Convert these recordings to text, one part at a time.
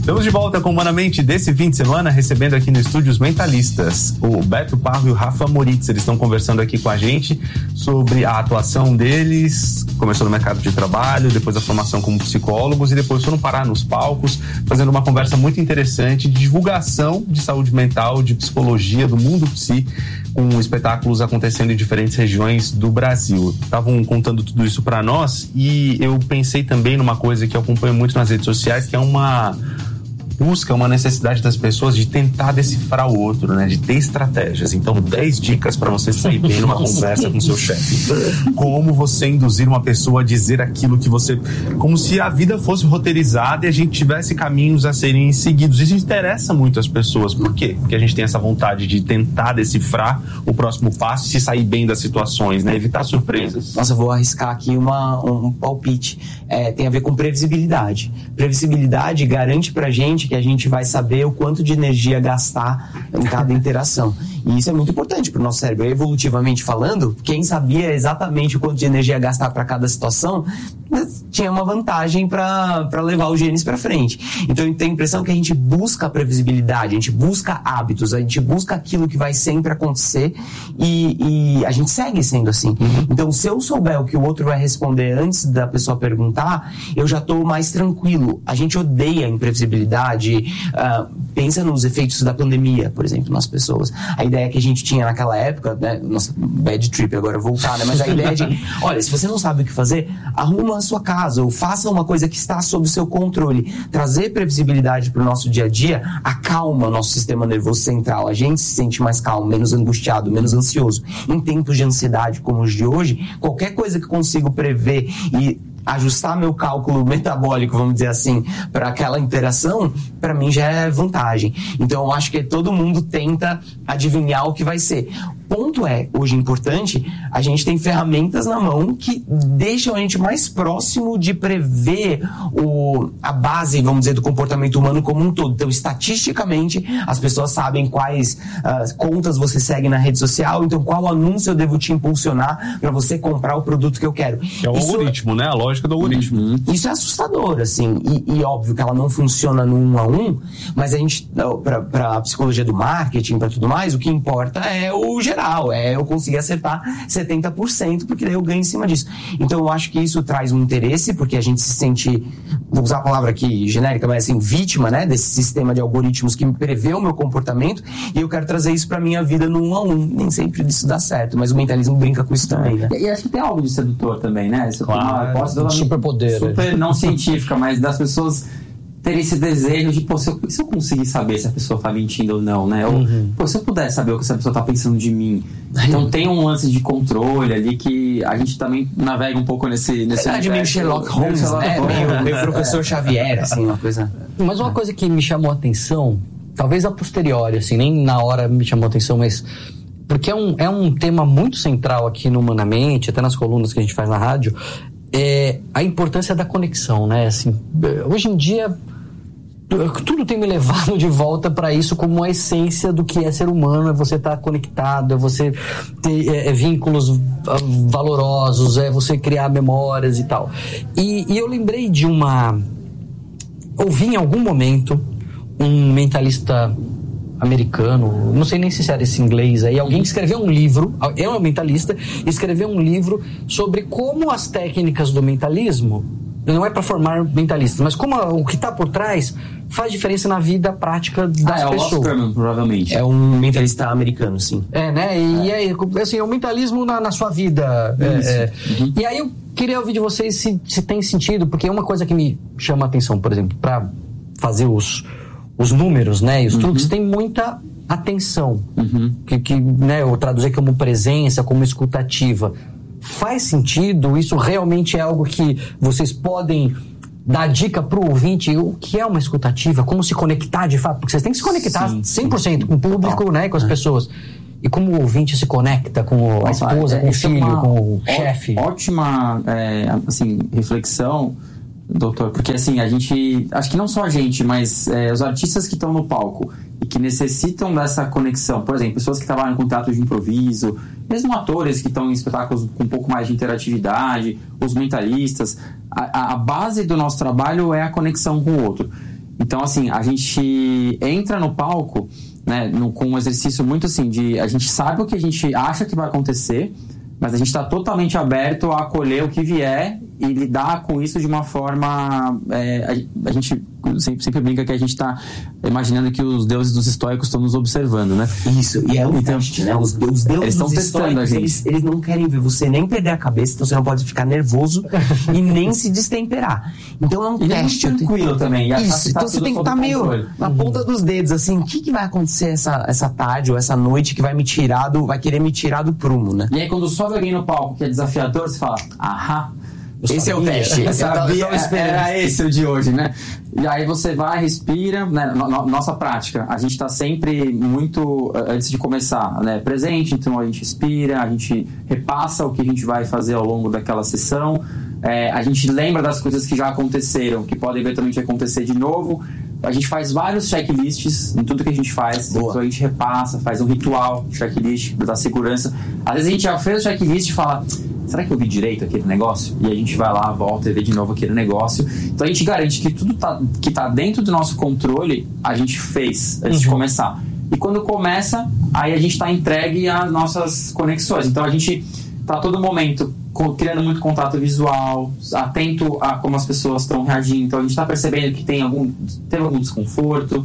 Estamos de volta com Humanamente desse fim de semana, recebendo aqui no estúdio os mentalistas, o Beto Parro e o Rafa Moritz. Eles estão conversando aqui com a gente sobre a atuação deles, começou no mercado de trabalho, depois a formação como psicólogos e depois foram parar nos palcos, fazendo uma conversa muito interessante de divulgação de saúde mental, de psicologia, do mundo psi, com espetáculos acontecendo em diferentes regiões do Brasil. Estavam contando tudo isso para nós e eu pensei também numa coisa que eu acompanho muito nas redes sociais, que é uma busca, uma necessidade das pessoas de tentar decifrar o outro, né? De ter estratégias. Então, 10 dicas para você sair bem numa conversa com seu chefe. Como você induzir uma pessoa a dizer aquilo que você... Como se a vida fosse roteirizada e a gente tivesse caminhos a serem seguidos. Isso interessa muito as pessoas. Por quê? Porque a gente tem essa vontade de tentar decifrar o próximo passo e se sair bem das situações, né? Evitar surpresas. Nossa, eu vou arriscar aqui um palpite. Tem a ver com previsibilidade. Previsibilidade garante pra gente que a gente vai saber o quanto de energia gastar em cada interação. E isso é muito importante para o nosso cérebro. Evolutivamente falando, quem sabia exatamente o quanto de energia gastar para cada situação tinha uma vantagem para levar os genes para frente. Então eu tenho a impressão que a gente busca a previsibilidade, a gente busca hábitos, a gente busca aquilo que vai sempre acontecer e a gente segue sendo assim. Então se eu souber o que o outro vai responder antes da pessoa perguntar, eu já estou mais tranquilo. A gente odeia a imprevisibilidade. Pensa nos efeitos da pandemia, por exemplo, nas pessoas. A ideia que a gente tinha naquela época, né? Nossa, bad trip agora voltar, né? Mas a ideia de, olha, se você não sabe o que fazer, arruma a sua casa ou faça uma coisa que está sob o seu controle. Trazer previsibilidade para o nosso dia a dia acalma o nosso sistema nervoso central. A gente se sente mais calmo, menos angustiado, menos ansioso. Em tempos de ansiedade como os de hoje, qualquer coisa que consigo prever e ajustar meu cálculo metabólico, vamos dizer assim, para aquela interação, para mim já é vantagem. Então eu acho que todo mundo tenta adivinhar o que vai ser. Ponto é, hoje importante, a gente tem ferramentas na mão que deixam a gente mais próximo de prever a base, vamos dizer, do comportamento humano como um todo. Então, estatisticamente, as pessoas sabem quais contas você segue na rede social, então qual anúncio eu devo te impulsionar para você comprar o produto que eu quero. Que é o algoritmo, né? A lógica do algoritmo. Isso é assustador, assim, e óbvio que ela não funciona no 1 a 1, mas a gente, para a psicologia do marketing, para tudo mais, o que importa é o geral, é eu conseguir acertar 70%, porque daí eu ganho em cima disso. Então eu acho que isso traz um interesse, porque a gente se sente, vou usar a palavra aqui genérica, mas assim, vítima, né, desse sistema de algoritmos que me prevê o meu comportamento, e eu quero trazer isso pra minha vida no 1 a 1. Nem sempre isso dá certo, mas o mentalismo brinca com isso também, né? E acho que tem algo de sedutor também, né? Isso claro, uma superpoder. Super não científica, mas das pessoas ter esse desejo de, pô, se eu conseguir saber se a pessoa tá mentindo ou não, né? Ou, pô, se eu puder saber o que essa pessoa tá pensando de mim. Então tem um lance de controle ali que a gente também navega um pouco nesse verdade, meio Sherlock Holmes, né? Meio professor Xavier, assim, uma coisa... Mas uma coisa que me chamou a atenção, talvez a posteriori, assim, nem na hora me chamou a atenção, mas... Porque é um tema muito central aqui no Humanamente, até nas colunas que a gente faz na rádio, a importância da conexão, né? Assim, hoje em dia, tudo tem me levado de volta para isso como a essência do que é ser humano, é você estar conectado, é você ter vínculos valorosos, é você criar memórias e tal. E eu lembrei de ouvi em algum momento um mentalista americano, não sei nem se era esse inglês aí, alguém que escreveu um livro, é um mentalista, escreveu um livro sobre como as técnicas do mentalismo, não é para formar mentalistas, mas como o que está por trás faz diferença na vida prática das pessoas. É o Lost Herman, provavelmente. É um mentalista americano, sim. Né? E aí, assim, o mentalismo na sua vida. E aí eu queria ouvir de vocês se tem sentido, porque é uma coisa que me chama a atenção, por exemplo, para fazer os números, né, e os truques, tem muita atenção, que né, eu traduzi como presença, como escutativa. Faz sentido? Isso realmente é algo que vocês podem dar dica pro ouvinte? O que é uma escutativa? Como se conectar de fato? Porque vocês têm que se conectar 100% com o público, né, com as pessoas. E como o ouvinte se conecta com a esposa, com o filho, com o chefe? Ótima assim, reflexão, doutor, porque assim, a gente, acho que não só a gente, mas os artistas que estão no palco e que necessitam dessa conexão, por exemplo, pessoas que trabalham com teatro de improviso, mesmo atores que estão em espetáculos com um pouco mais de interatividade, os mentalistas, a base do nosso trabalho é a conexão com o outro. Então, assim, a gente entra no palco, né, com um exercício muito assim, a gente sabe o que a gente acha que vai acontecer, mas a gente está totalmente aberto a acolher o que vier e lidar com isso de uma forma... a gente sempre brinca que a gente está imaginando que os deuses dos estoicos estão nos observando, né? Isso, e é um teste, né? Os deuses estão testando a gente. Eles não querem ver você nem perder a cabeça, então você não pode ficar nervoso e nem se destemperar. Então é um teste. É tranquilo também. Isso, então você tem que estar meio na ponta dos dedos, assim, o que vai acontecer essa tarde ou essa noite que vai querer me tirar do prumo, né? E aí quando sobe alguém no palco que é desafiador, você fala, ahá, esse é o teste. Era esse o de hoje, né? E aí você vai, respira, né? Nossa prática, a gente está sempre muito, antes de começar, né? Presente, então a gente respira, a gente repassa o que a gente vai fazer ao longo daquela sessão, a gente lembra das coisas que já aconteceram, que podem eventualmente acontecer de novo. A gente faz vários checklists em tudo que a gente faz. Boa. Então a gente repassa, faz um ritual, checklist da segurança. Às vezes a gente já fez o checklist e fala, será que eu vi direito aquele negócio? E a gente vai lá, volta e vê de novo aquele negócio. Então a gente garante que tudo que tá dentro do nosso controle, a gente fez antes de começar. E quando começa, aí a gente está entregue às nossas conexões. Então a gente está a todo momento criando muito contato visual, atento a como as pessoas estão reagindo. Então a gente está percebendo que teve algum desconforto.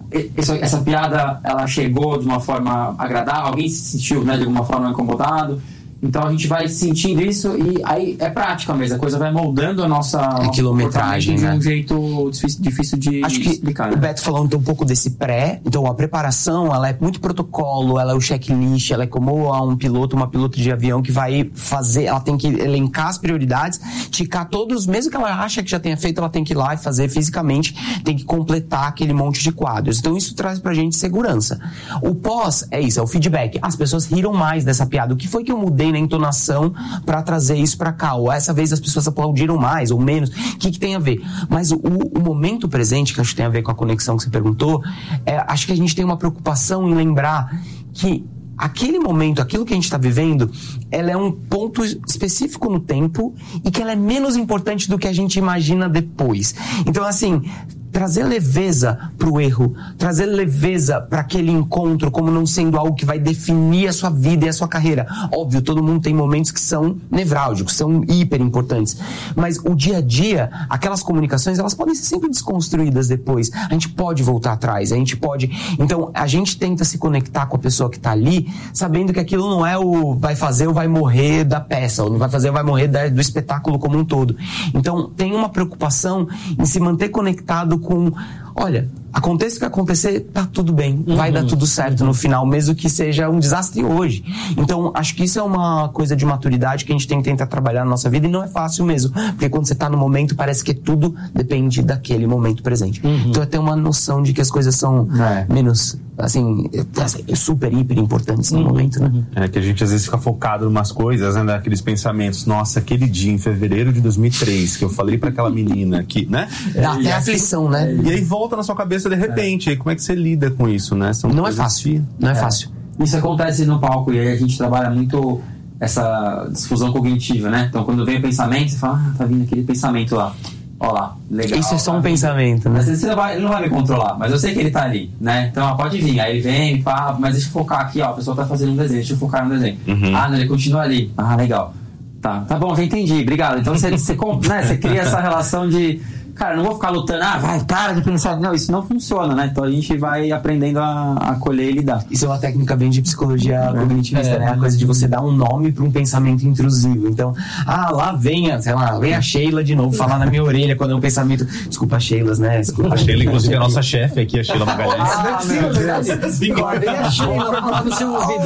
Essa piada, ela chegou de uma forma agradável, alguém se sentiu, né, de alguma forma incomodado. Então a gente vai sentindo isso e aí é prática mesmo, a coisa vai moldando a nossa quilometragem, de um né? jeito difícil de Acho que explicar. O Beto falou então um pouco desse então a preparação, ela é muito protocolo, ela é o checklist, ela é como uma piloto de avião que vai fazer, ela tem que elencar as prioridades, ticar todos, mesmo que ela ache que já tenha feito, ela tem que ir lá e fazer fisicamente, tem que completar aquele monte de quadros. Então isso traz pra gente segurança. O pós é isso, é o feedback. As pessoas riram mais dessa piada. O que foi que eu mudei na entonação para trazer isso para cá? Ou essa vez as pessoas aplaudiram mais ou menos? O que tem a ver? Mas o momento presente, que acho que tem a ver com a conexão que você perguntou, acho que a gente tem uma preocupação em lembrar que aquele momento, aquilo que a gente está vivendo, ela é um ponto específico no tempo e que ela é menos importante do que a gente imagina depois. Então, assim, trazer leveza para o erro, trazer leveza para aquele encontro como não sendo algo que vai definir a sua vida e a sua carreira. Óbvio, todo mundo tem momentos que são nevrálgicos, são hiper importantes, mas o dia a dia, aquelas comunicações, elas podem ser sempre desconstruídas depois. A gente pode voltar atrás, a gente pode... Então, a gente tenta se conectar com a pessoa que está ali, sabendo que aquilo não é o vai fazer ou vai morrer da peça, ou não vai fazer ou vai morrer do espetáculo como um todo. Então, tem uma preocupação em se manter conectado com, olha, aconteça o que acontecer, tá tudo bem, vai dar tudo certo no final, mesmo que seja um desastre hoje. Então, acho que isso é uma coisa de maturidade que a gente tem que tentar trabalhar na nossa vida, e não é fácil mesmo, porque quando você tá no momento, parece que tudo depende daquele momento presente. Então, é ter uma noção de que as coisas são menos, assim, super, hiper importantes no momento, né? É que a gente às vezes fica focado em umas coisas, né, daqueles pensamentos, nossa, aquele dia em fevereiro de 2003, que eu falei pra aquela menina que, né? Dá até aflição, né? E aí volta na sua cabeça de repente. Aí como é que você lida com isso, né? Não é fácil. Não é fácil. Isso acontece no palco e aí a gente trabalha muito essa difusão cognitiva, né? Então quando vem o pensamento, você fala, tá vindo aquele pensamento lá. Ó lá, legal. Isso é só um pensamento, né? Às vezes ele não vai me controlar, mas eu sei que ele tá ali, né? Então pode vir. Aí ele vem, fala, mas deixa eu focar aqui, ó. A pessoa tá fazendo um desenho, deixa eu focar no desenho. Ah, não, ele continua ali. Ah, legal. Tá bom, já entendi, obrigado. Então você cria essa relação de... Cara, não vou ficar lutando, vai, para de pensar. Não, isso não funciona, né? Então a gente vai aprendendo a acolher e lidar. Isso é uma técnica bem de psicologia cognitivista, né? A coisa de você dar um nome para um pensamento intrusivo. Então, lá vem a Sheila de novo falar na minha orelha quando é um pensamento. Desculpa as Sheilas, né? Desculpa. A Sheila, inclusive, é a nossa chefe aqui, a Sheila Magalhães. Meu Deus. Vem a Sheila falar no seu ouvido.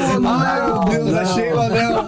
Meu Deus, a Sheila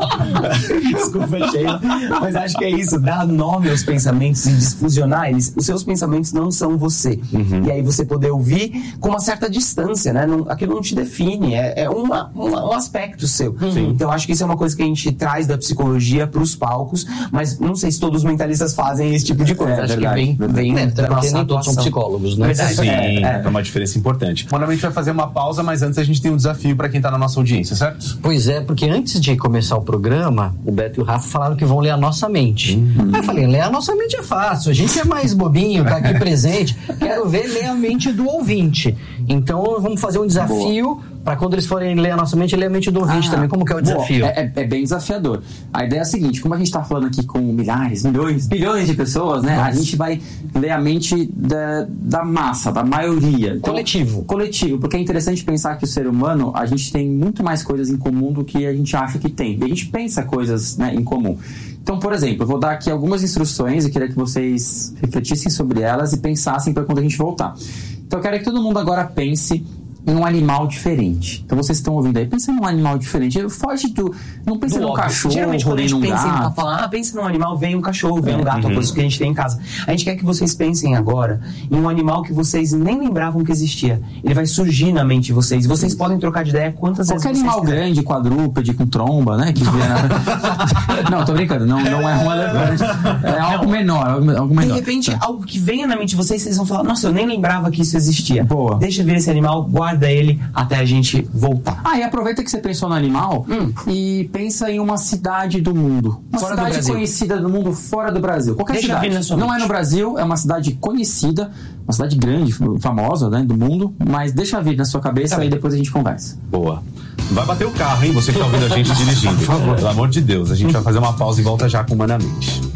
não. Desculpa, Sheila. Mas acho que é isso, dar nome aos pensamentos e desfusionar eles. Os seus pensamentos não são você. E aí você poder ouvir com uma certa distância, né? Aquilo não te define, é um aspecto seu. Então acho que isso é uma coisa que a gente traz da psicologia para os palcos, mas não sei se todos os mentalistas fazem esse tipo de coisa. Acho verdade, que vem da nossa nem todos são psicólogos, né? Verdade. Sim, é uma diferença importante. Mano, a gente vai fazer uma pausa, mas antes a gente tem um desafio para quem tá na nossa audiência, certo? Pois é, porque antes de começar o programa, o Beto e o Rafa falaram que vão ler a nossa mente. Aí eu falei, ler a nossa mente é fácil, a gente é mais bobinho Paulinho tá aqui presente. Quero ler a mente do ouvinte. Então vamos fazer um desafio para quando eles forem ler a nossa mente, ler a mente do ouvinte também. Como que é o desafio? É bem desafiador. A ideia é a seguinte, como a gente tá falando aqui com milhares, milhões, bilhões de pessoas, né? A gente vai ler a mente da massa, da maioria. Então, coletivo, porque é interessante pensar que o ser humano, a gente tem muito mais coisas em comum do que a gente acha que tem. E a gente pensa coisas, né, em comum. Então, por exemplo, eu vou dar aqui algumas instruções e queria que vocês refletissem sobre elas e pensassem para quando a gente voltar. Então, eu quero que todo mundo agora pense em um animal diferente. Então vocês estão ouvindo aí, pensa num animal diferente. Foge do... Não pensa num cachorro, geralmente quando a gente pensa gato. Pensa num animal, vem um cachorro, vem um gato, uma coisa que a gente tem em casa. A gente quer que vocês pensem agora em um animal que vocês nem lembravam que existia. Ele vai surgir na mente de vocês. Vocês podem trocar de ideia quantas vezes vocês animal quiserem. grande, quadrúpede, com tromba, né? Que Não, tô brincando. Não é um elefante. É algo menor. De repente, algo que venha na mente de vocês, vocês vão falar, nossa, eu nem lembrava que isso existia. Boa. Deixa eu ver esse animal, guarda ele até a gente voltar. E aproveita que você pensou no animal e pensa em uma cidade do mundo. Uma fora cidade do Brasil. Conhecida do mundo fora do Brasil. Qualquer Deixa cidade. vir na sua Não mente. é no Brasil, é uma cidade conhecida, uma cidade grande, famosa, né, do mundo, mas deixa vir na sua cabeça e depois a gente conversa. Boa. Vai bater o carro, hein? Você que tá ouvindo a gente dirigindo. Por favor. Pelo amor de Deus. A gente vai fazer uma pausa e volta já com Humanamente.